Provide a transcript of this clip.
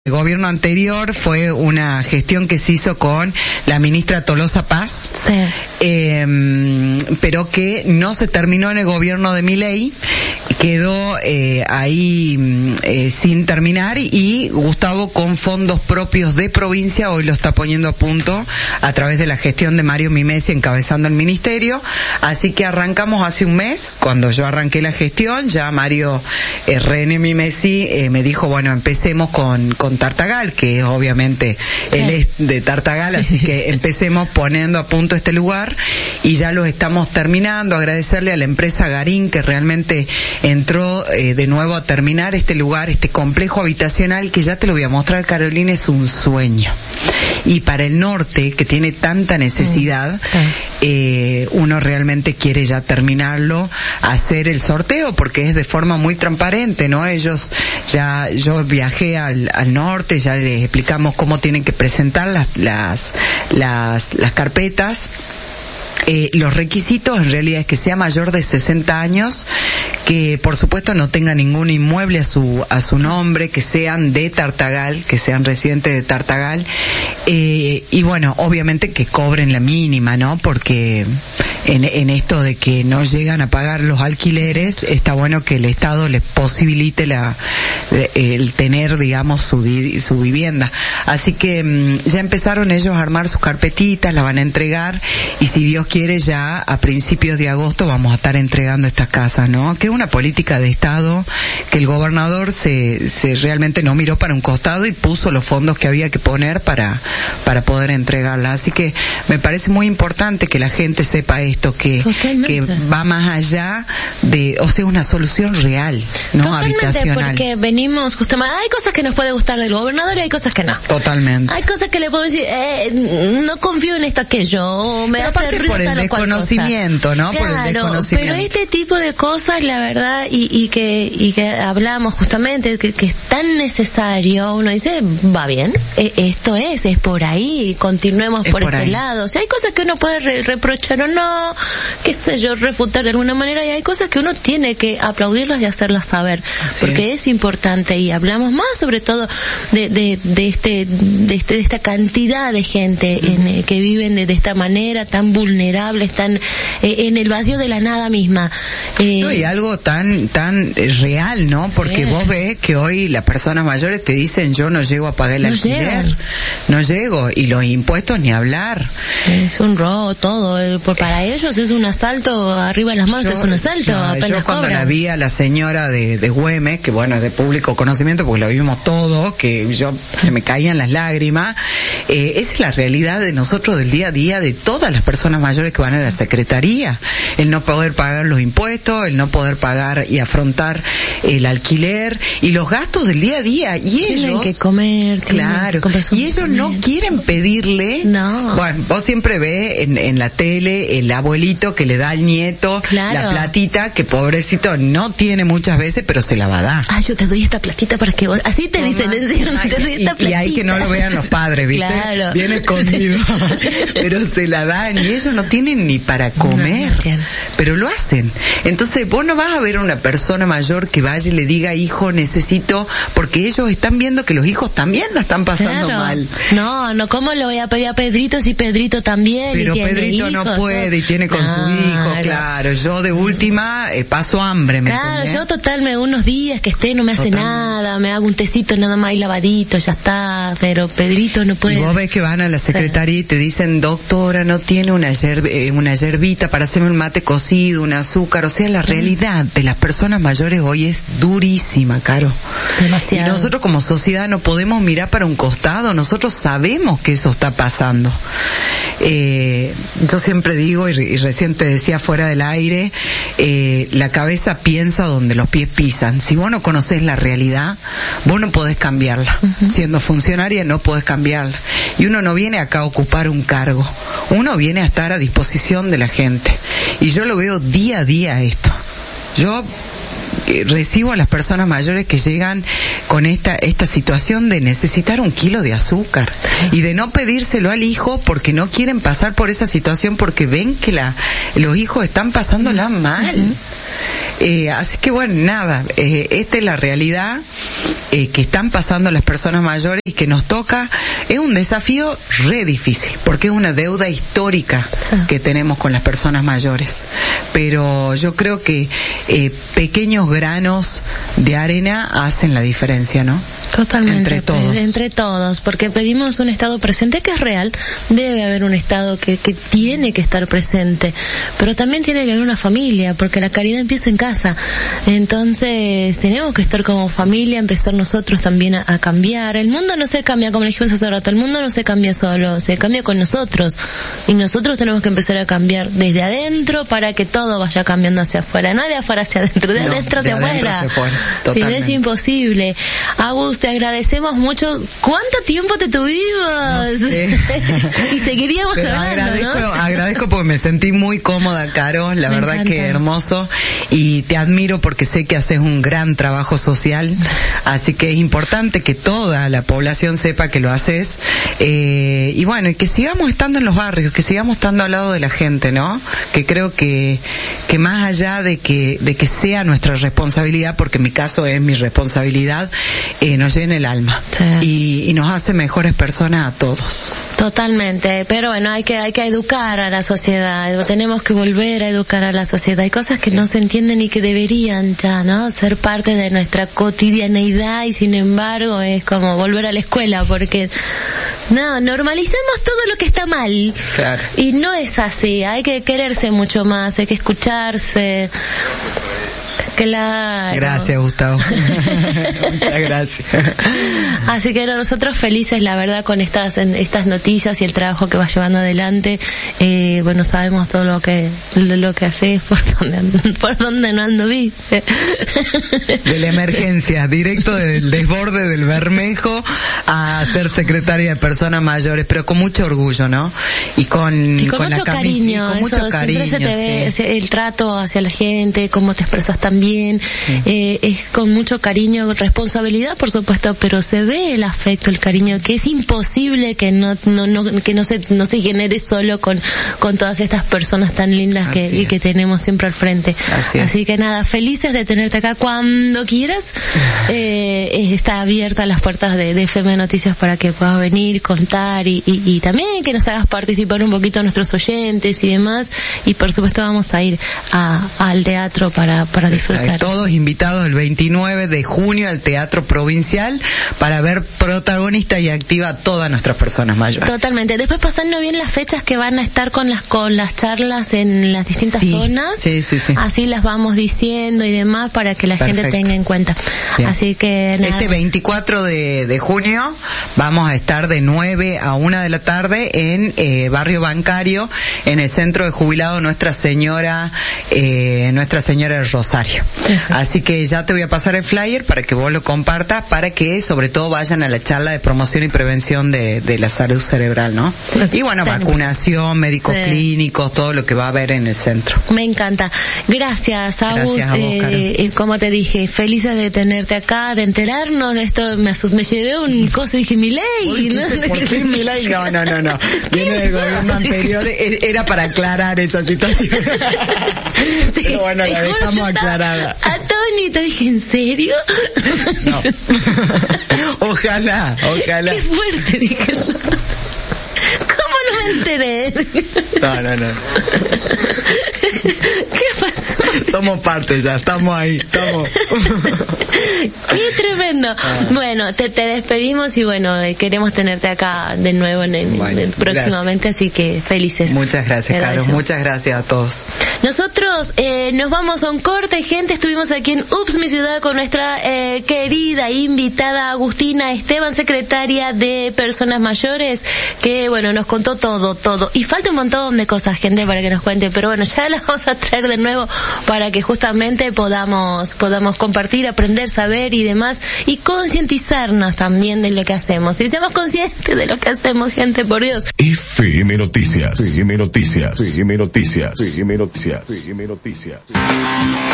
El gobierno anterior fue una gestión que se hizo con la ministra Tolosa Paz, pero que no se terminó en el gobierno de Milei, quedó ahí sin terminar, y Gustavo, con fondos propios de provincia, hoy lo está poniendo a punto a través de la gestión de Mario Mimesi encabezando el ministerio. Así que arrancamos hace un mes, cuando yo arranqué la gestión, ya Mario René Mimesi me dijo, bueno, empecemos con Tartagal, que obviamente él es de Tartagal, así que empecemos poniendo a punto este lugar y ya lo estamos terminando. Agradecerle a la empresa Garín, que realmente entró de nuevo a terminar este lugar, este complejo habitacional, que ya te lo voy a mostrar, Carolina, es un sueño. Y para el norte, que tiene tanta necesidad, uno realmente quiere ya terminarlo, hacer el sorteo, porque es de forma muy transparente, ¿no? Ellos, yo viajé al norte, ya les explicamos cómo tienen que presentar las carpetas. Los requisitos en realidad es que sea mayor de 60 años, que por supuesto no tenga ningún inmueble a su nombre, que sean de Tartagal, que sean residentes de Tartagal, y bueno, obviamente que cobren la mínima, ¿no? Porque en esto de que no llegan a pagar los alquileres, está bueno que el Estado les posibilite el tener, digamos, su vivienda. Así que ya empezaron ellos a armar sus carpetitas, las van a entregar, y si Dios quiere, ya a principios de agosto vamos a estar entregando estas casas, ¿no? Que es una política de Estado, que el gobernador se realmente no miró para un costado y puso los fondos que había que poner para poder entregarla. Así que me parece muy importante que la gente sepa esto, que va más allá de, o sea, una solución real, ¿no? Totalmente, habitacional. Porque venimos justamente, hay cosas que nos puede gustar del gobernador y hay cosas que no. Totalmente. Hay cosas que le puedo decir, no confío en esto, aquello, me hace ruido por el desconocimiento, ¿no? Claro, por el desconocimiento. Pero este tipo de cosas, la verdad, y que hablamos justamente, que es tan necesario, uno dice, va bien, esto es por ahí, continuemos por este lado. O sea, hay cosas que uno puede reprochar o no, qué sé yo, refutar de alguna manera, y hay cosas que uno tiene que aplaudirlas y hacerlas saber, porque es importante, y hablamos más sobre todo de esta cantidad de gente que viven de esta manera tan vulnerables, están en el vacío de la nada misma. No, y algo tan real, ¿no? Porque vos ves que hoy las personas mayores te dicen, yo no llego a pagar el alquiler, no llego, y los impuestos ni hablar. Es un robo todo, para ellos es un asalto arriba de las manos, es un asalto, apenas yo cuando cobran. la vi a la señora de Güemes, que bueno, es de público conocimiento porque lo vimos todo, que se me caían las lágrimas, esa es la realidad de nosotros del día a día, de todas las personas mayores que van a la secretaría, el no poder pagar los impuestos, el no poder pagar y afrontar el alquiler y los gastos del día a día, y ellos tienen que comer, claro, y ellos no quieren pedirle. Bueno, vos siempre ves en la tele el abuelito que le da al nieto la platita, que pobrecito no tiene muchas veces, pero se la va a dar. Yo te doy esta platita para que vos, así te dicen, te doy esta platita. Y hay que no lo vean los padres, ¿viste? Claro. Viene escondido, pero se la dan, y ellos no tienen ni para comer, pero lo hacen. Entonces vos no vas a ver a una persona mayor que vaya y le diga, hijo, necesito, porque ellos están viendo que los hijos también la están pasando mal. No, ¿cómo le voy a pedir a Pedrito si Pedrito también? Pero Pedrito hijos, no puede y tiene con su hijo, claro. Yo de última paso hambre, ¿entendés? Yo unos días que esté no me hace nada, me hago un tecito nada más y lavadito, ya está, pero Pedrito no puede. Y vos ves que van a la secretaría y te dicen, doctora, no tiene una yerbita para hacerme un mate cocido, un azúcar. O sea, la realidad de las personas mayores hoy es durísima, Caro. Demasiado. Y nosotros como sociedad no podemos mirar para un costado, nosotros sabemos que eso está pasando. Yo siempre digo, y recién te decía fuera del aire, la cabeza piensa donde los pies pisan. Si vos no conocés la realidad, vos no podés cambiarla. Siendo funcionaria no podés cambiarla. Y uno no viene acá a ocupar un cargo, uno viene a estar a disposición de la gente. Y yo lo veo día a día esto. Yo recibo a las personas mayores que llegan con esta situación de necesitar 1 kilo de azúcar y de no pedírselo al hijo porque no quieren pasar por esa situación, porque ven que los hijos están pasándola mal. Así que bueno, nada, esta es la realidad que están pasando las personas mayores y que nos toca. Es un desafío re difícil, porque es una deuda histórica que tenemos con las personas mayores. Pero yo creo que pequeños granos de arena hacen la diferencia, ¿no? Totalmente. Entre todos, porque pedimos un Estado presente que es real. Debe haber un Estado que tiene que estar presente, pero también tiene que haber una familia, porque la caridad empieza en casa. Entonces tenemos que estar como familia, empezar nosotros también a cambiar. El mundo no se cambia, como le dijimos hace rato, el mundo no se cambia solo, se cambia con nosotros, y nosotros tenemos que empezar a cambiar desde adentro para que todo vaya cambiando hacia afuera, no de afuera hacia adentro, de adentro hacia afuera. Si no, es imposible. Agus, te agradecemos mucho. ¿Cuánto tiempo te tuvimos? No sé. Y seguiríamos hablando, ¿no? Agradezco porque me sentí muy cómoda, Caro, la verdad encanta. Que hermoso, y te admiro porque sé que haces un gran trabajo social, así que es importante que toda la población sepa que lo haces, y bueno, y que sigamos estando en los barrios, que sigamos estando al lado de la gente, ¿no? Que creo que más allá de que sea nuestra responsabilidad, porque en mi caso es mi responsabilidad, nos llena el alma, sí. y nos hace mejores personas a todos. Totalmente, pero bueno, hay que educar a la sociedad, tenemos que volver a educar a la sociedad. Hay cosas que no se entienden y que deberían ya, ¿no? Ser parte de nuestra cotidianeidad, y sin embargo es como volver a la escuela, porque no, normalizamos todo lo que está mal. Claro. Y no es así, hay que quererse mucho más, hay que escucharse. Claro. Gracias, Gustavo. Muchas gracias. Así que nosotros felices, la verdad, con estas noticias y el trabajo que vas llevando adelante. Bueno, sabemos todo lo que haces, por donde no ando, ¿viste? De la emergencia, directo del desborde del Bermejo a ser secretaria de personas mayores, pero con mucho orgullo, ¿no? Y con mucho cariño. Con mucho cariño. Siempre se te ve el trato hacia la gente, cómo te expresas también. Sí. Es con mucho cariño, responsabilidad, por supuesto, pero se ve el afecto, el cariño, que es imposible que no se genere solo con todas estas personas tan lindas que tenemos siempre al frente. Así que nada, felices de tenerte acá cuando quieras. Está abierta las puertas de FM Noticias para que puedas venir, contar y también que nos hagas participar un poquito a nuestros oyentes y demás. Y por supuesto vamos a ir al teatro para disfrutar. Todos invitados el 29 de junio al Teatro Provincial para ver protagonista y activa a todas nuestras personas mayores. Totalmente. Después pasando bien las fechas que van a estar con las charlas en las distintas zonas. Sí. Así las vamos diciendo y demás para que la gente tenga en cuenta. Bien. Así que nada. Este 24 de junio vamos a estar de 9 a 1 de la tarde en Barrio Bancario, en el Centro de Jubilados Nuestra Señora del Rosario. Así que ya te voy a pasar el flyer para que vos lo compartas, para que sobre todo vayan a la charla de promoción y prevención de la salud cerebral, ¿no? Y bueno, vacunación, médicos clínicos, todo lo que va a haber en el centro. Me encanta. Gracias, Agus. Gracias a vos, como te dije, felices de tenerte acá, de enterarnos de esto. Me llevé un coso y dije, Milei. ¿Por qué Milei? No. Viene del gobierno anterior, era para aclarar esa situación. Pero bueno, la dejamos aclarada. Atónita, dije, ¿en serio? No. Ojalá. Qué fuerte, dije yo. ¿Cómo no me enteré? No. ¿Qué pasó? Somos parte ya, estamos ahí, Qué tremendo. Bueno, te despedimos y bueno, queremos tenerte acá de nuevo próximamente, gracias. Así que felices. Muchas gracias, Carlos. Muchas gracias a todos. Nosotros nos vamos a un corte, gente. Estuvimos aquí en Ups, mi ciudad, con nuestra querida invitada Agustina Esteban, secretaria de Personas Mayores, que bueno, nos contó todo. Y falta un montón de cosas, gente, para que nos cuente, pero bueno, ya las vamos a traer de nuevo para que justamente podamos compartir, aprender, saber y demás, y concientizarnos también de lo que hacemos. Y seamos conscientes de lo que hacemos, gente, por Dios. FM Noticias.